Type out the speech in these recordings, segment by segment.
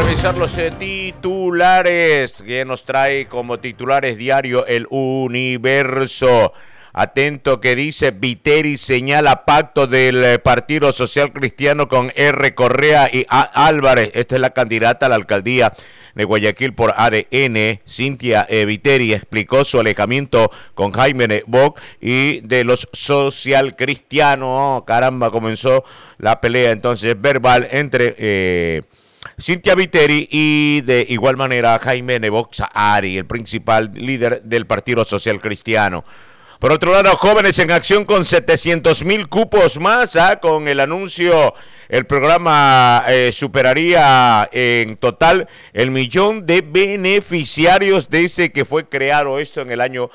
revisar los titulares que nos trae como titulares diario El Universo. Atento que dice: Viteri señala pacto del Partido Social Cristiano con R. Correa y A. Álvarez. Esta es la candidata a la alcaldía de Guayaquil por ADN. Cintia Viteri explicó su alejamiento con Jaime Nebot y de los social cristianos. Oh, caramba, comenzó la pelea entonces verbal entre Cintia Viteri y de igual manera Jaime Nebot Saari, el principal líder del Partido Social Cristiano. Por otro lado, Jóvenes en Acción con 700,000 cupos más. Con el anuncio, el programa superaría en total el 1,000,000 de beneficiarios desde que fue creado esto en el año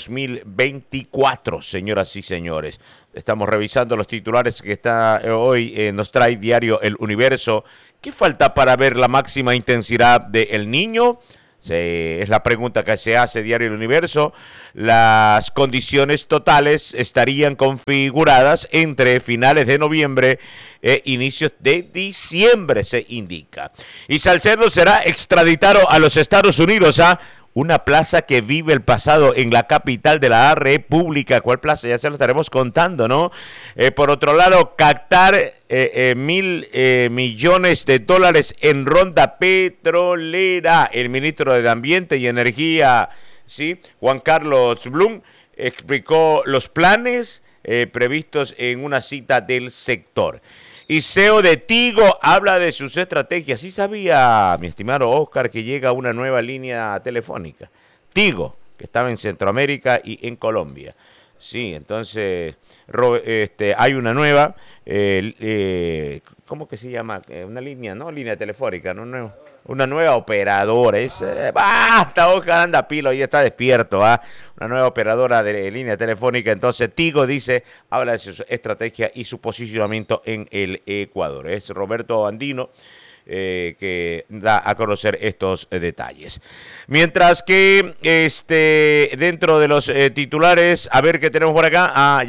2024, señoras y señores. Estamos revisando los titulares que hoy nos trae diario El Universo. ¿Qué falta para ver la máxima intensidad de El Niño? Es la pregunta que se hace diario El Universo. Las condiciones totales estarían configuradas entre finales de noviembre e inicios de diciembre, se indica. Y Salcedo será extraditado a los Estados Unidos a una plaza que vive el pasado en la capital de la República. ¿Cuál plaza? Ya se lo estaremos contando, ¿no? Por otro lado, captar 1,000 millones de dólares en ronda petrolera. El ministro del Ambiente y Energía, ¿sí?, Juan Carlos Blum, explicó los planes previstos en una cita del sector. Y CEO de Tigo habla de sus estrategias. Sí sabía, mi estimado Oscar, que llega una nueva línea telefónica. Tigo, que estaba en Centroamérica y en Colombia. Sí, entonces hay una nueva, ¿cómo que se llama? Una línea, no línea telefónica, no, una nueva operadora. Basta, Oscar, anda pilo, ya está despierto. Una nueva operadora de línea telefónica. Entonces Tigo habla de su estrategia y su posicionamiento en el Ecuador. Es Roberto Andino que da a conocer estos detalles. Mientras que dentro de los titulares, a ver qué tenemos por acá.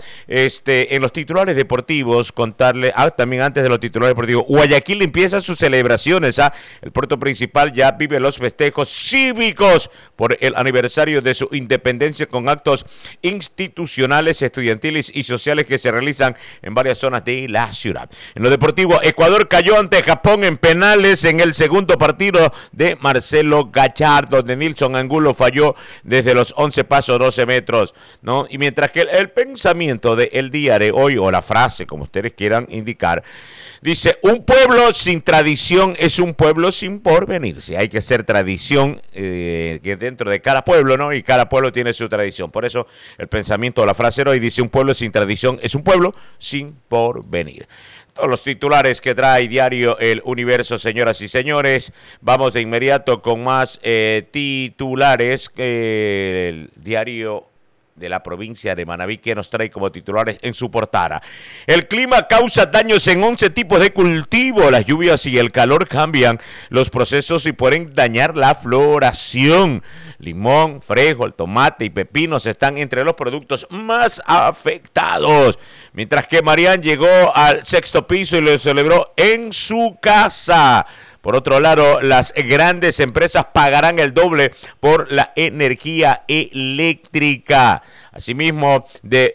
En los titulares deportivos, contarle, también antes de los titulares deportivos, Guayaquil empieza sus celebraciones. El puerto principal ya vive los festejos cívicos por el aniversario de su independencia con actos institucionales, estudiantiles y sociales que se realizan en varias zonas de la ciudad. En lo deportivo, Ecuador cayó ante Japón en penales en el segundo partido de Marcelo Gachar, donde Nilson Angulo falló desde los 11 pasos 12 metros, ¿no? Y mientras que el pensamiento del día de hoy, o la frase, como ustedes quieran indicar, dice: un pueblo sin tradición es un pueblo sin porvenir. Si hay que hacer tradición que dentro de cada pueblo, ¿no? Y cada pueblo tiene su tradición. Por eso el pensamiento de la frase de hoy dice: un pueblo sin tradición es un pueblo sin porvenir. Todos los titulares que trae diario El Universo, señoras y señores. Vamos de inmediato con más titulares que el diario de la provincia de Manabí, que nos trae como titulares en su portada. El clima causa daños en 11 tipos de cultivo. Las lluvias y el calor cambian los procesos y pueden dañar la floración. Limón, frijol, tomate y pepinos están entre los productos más afectados. Mientras que Marian llegó al 6º piso y lo celebró en su casa. Por otro lado, las grandes empresas pagarán el doble por la energía eléctrica. Asimismo, de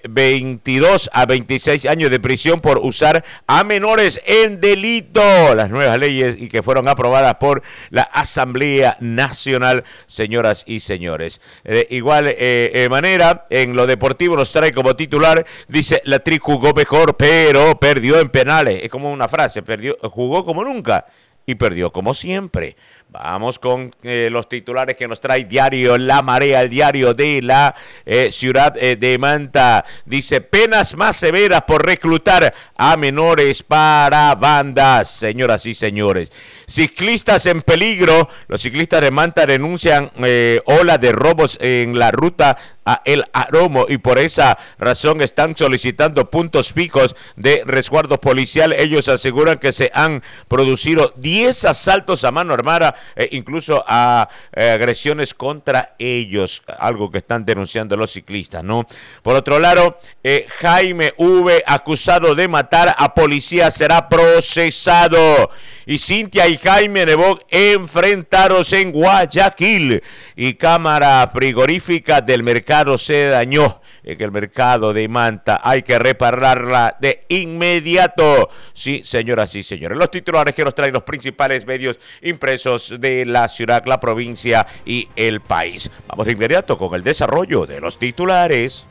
22 a 26 años de prisión por usar a menores en delito. Las nuevas leyes y que fueron aprobadas por la Asamblea Nacional, señoras y señores. De igual manera, en lo deportivo nos trae como titular, dice: la Tri jugó mejor, pero perdió en penales. Es como una frase, jugó como nunca y perdió como siempre. Vamos con los titulares que nos trae diario La Marea, el diario de la ciudad de Manta. Dice: penas más severas por reclutar a menores para bandas. Señoras y señores, ciclistas en peligro. Los ciclistas de Manta denuncian ola de robos en la ruta a El Aromo y por esa razón están solicitando puntos fijos de resguardo policial. Ellos aseguran que se han producido 10 asaltos a mano armada incluso a agresiones contra ellos, algo que están denunciando los ciclistas, ¿no? Por otro lado, Jaime V, acusado de matar a policía, será procesado. Y Cintia y Jaime Nebot enfrentados en Guayaquil. Y cámara frigorífica del mercado se dañó. En el mercado de Manta hay que repararla de inmediato. Sí, señoras y señores. Los titulares que nos traen los principales medios impresos de la ciudad, la provincia y el país. Vamos de inmediato con el desarrollo de los titulares.